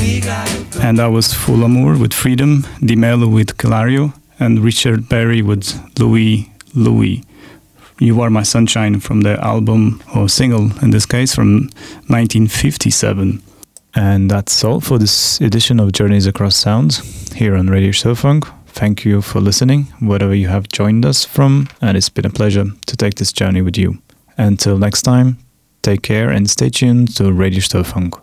And that was Full Amour with Freedom, Di Mello with Calario, and Richard Berry with Louis Louis. You Are My Sunshine from the album, or single in this case, from 1957. And that's all for this edition of Journeys Across Sounds here on Radio Störfunk. Thank you for listening, wherever you have joined us from, and it's been a pleasure to take this journey with you. Until next time, take care and stay tuned to Radio Störfunk.